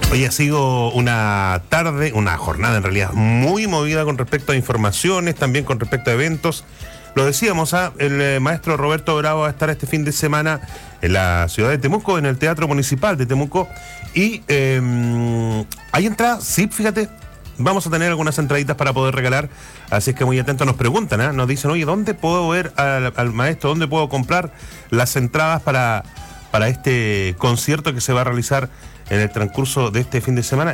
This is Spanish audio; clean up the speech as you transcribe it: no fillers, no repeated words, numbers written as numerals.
Hoy ha sido una tarde, una jornada en realidad muy movida con respecto a informaciones, también con respecto a eventos. Lo decíamos, el maestro Roberto Bravo va a estar este fin de semana en la ciudad de Temuco, en el Teatro Municipal de Temuco. Y hay entradas, sí, fíjate, vamos a tener algunas entraditas para poder regalar. Así es que muy atentos, nos preguntan, nos dicen, oye, ¿dónde puedo ver al maestro? ¿Dónde puedo comprar las entradas para este concierto que se va a realizar en el transcurso de este fin de semana?